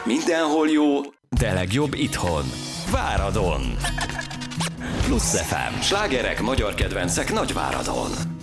Mindenhol jó, de legjobb itthon. Váradon. Plusz FM. Slágerek, magyar kedvencek Nagyváradon.